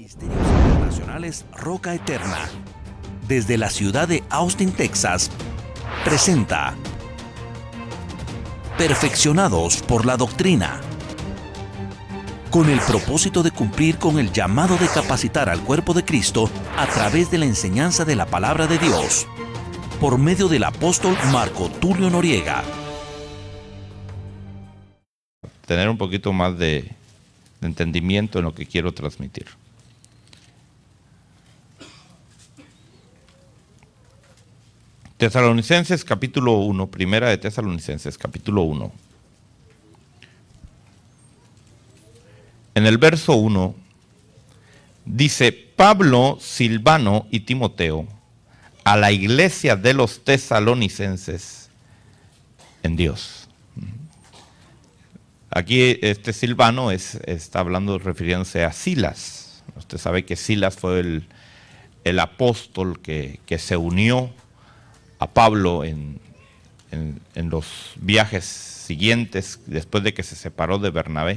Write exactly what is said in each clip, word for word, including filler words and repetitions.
Ministerios Internacionales Roca Eterna, desde la ciudad de Austin, Texas, presenta Perfeccionados por la Doctrina, con el propósito de cumplir con el llamado de capacitar al cuerpo de Cristo a través de la enseñanza de la palabra de Dios, por medio del apóstol Marco Tulio Noriega. Tener un poquito más de, de entendimiento en lo que quiero transmitir. Tesalonicenses capítulo uno, primera de Tesalonicenses capítulo uno. En el verso uno dice: Pablo, Silvano y Timoteo, a la iglesia de los tesalonicenses en Dios. Aquí este Silvano es, está hablando, refiriéndose a Silas. Usted sabe que Silas fue el, el apóstol que, que se unió a Pablo en, en, en los viajes siguientes, después de que se separó de Bernabé.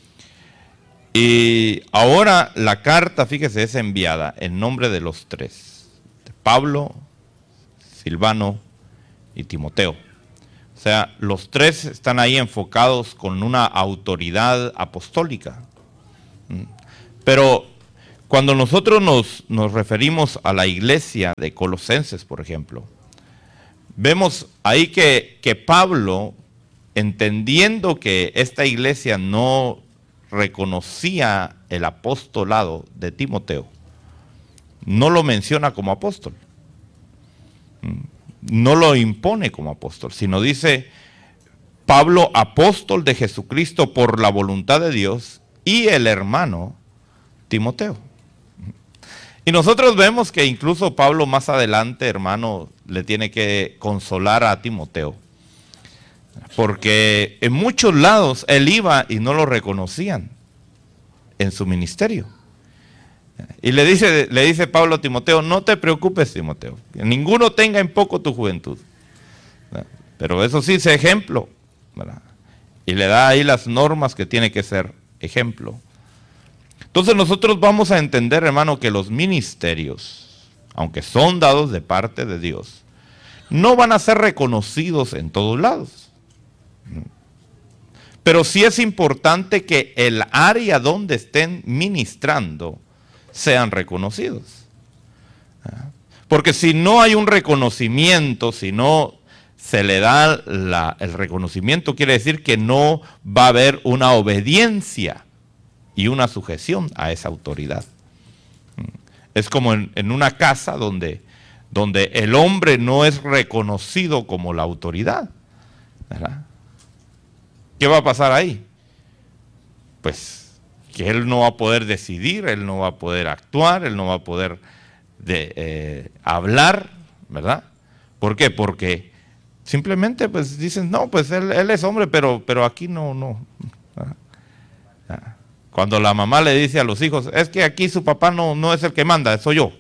Y ahora la carta, fíjese, es enviada en nombre de los tres: de Pablo, Silvano y Timoteo. O sea, los tres están ahí enfocados con una autoridad apostólica. Pero cuando nosotros nos, nos referimos a la iglesia de Colosenses, por ejemplo, vemos ahí que, que Pablo, entendiendo que esta iglesia no reconocía el apostolado de Timoteo, no lo menciona como apóstol. No lo impone como apóstol, sino dice: Pablo, apóstol de Jesucristo por la voluntad de Dios, y el hermano Timoteo. Y nosotros vemos que incluso Pablo más adelante, hermano, le tiene que consolar a Timoteo, porque en muchos lados él iba y no lo reconocían en su ministerio. Y le dice, le dice Pablo a Timoteo: no te preocupes, Timoteo, que ninguno tenga en poco tu juventud, pero eso sí, sé ejemplo, ¿verdad? Y le da ahí las normas que tiene que ser ejemplo. Entonces nosotros vamos a entender, hermano, que los ministerios, aunque son dados de parte de Dios, no van a ser reconocidos en todos lados. Pero sí es importante que el área donde estén ministrando sean reconocidos. Porque si no hay un reconocimiento, si no se le da la, el reconocimiento, quiere decir que no va a haber una obediencia y una sujeción a esa autoridad. Es como en, en una casa donde, donde el hombre no es reconocido como la autoridad, ¿verdad? ¿Qué va a pasar ahí? Pues que él no va a poder decidir, él no va a poder actuar, él no va a poder de, eh, hablar, ¿verdad? ¿Por qué? Porque simplemente pues dicen: no, pues él, él es hombre, pero, pero aquí no, no. Cuando la mamá le dice a los hijos: es que aquí su papá no, no es el que manda, soy yo.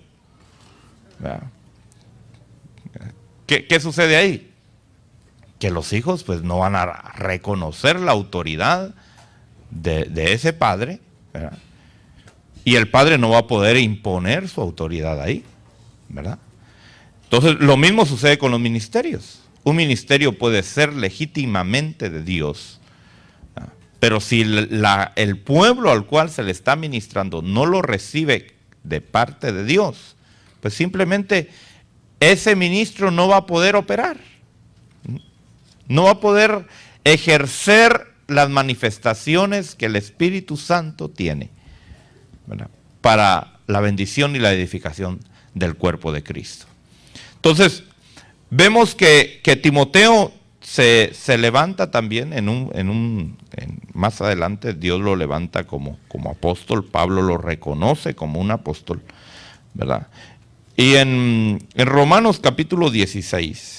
¿Qué, qué sucede ahí? Que los hijos pues no van a reconocer la autoridad de, de ese padre, ¿verdad? Y el padre no va a poder imponer su autoridad ahí, ¿verdad? Entonces lo mismo sucede con los ministerios. Un ministerio puede ser legítimamente de Dios, ¿verdad? Pero si la, el pueblo al cual se le está ministrando no lo recibe de parte de Dios, pues simplemente ese ministro no va a poder operar. No va a poder ejercer las manifestaciones que el Espíritu Santo tiene, ¿verdad?, para la bendición y la edificación del cuerpo de Cristo. Entonces, vemos que, que Timoteo se, se levanta también en un, en un en, más adelante Dios lo levanta como, como apóstol. Pablo lo reconoce como un apóstol, ¿verdad? Y en, en Romanos capítulo dieciséis,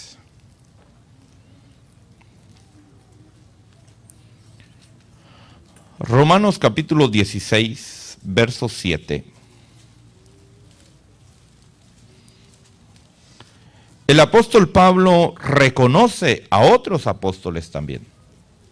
Romanos capítulo dieciséis, verso siete. El apóstol Pablo reconoce a otros apóstoles también.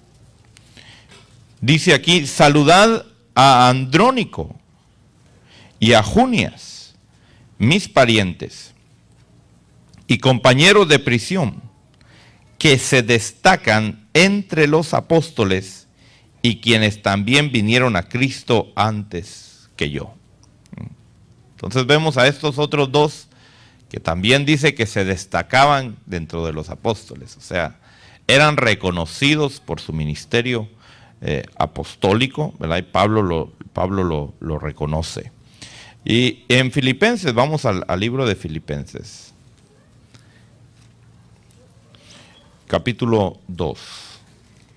Dice aquí: saludad a Andrónico y a Junias, mis parientes y compañeros de prisión, que se destacan entre los apóstoles y quienes también vinieron a Cristo antes que yo. Entonces vemos a estos otros dos que también dice que se destacaban dentro de los apóstoles, o sea, eran reconocidos por su ministerio eh, apostólico, ¿verdad? Y Pablo lo, Pablo lo, lo reconoce. Y en Filipenses, vamos al, al libro de Filipenses, capítulo dos.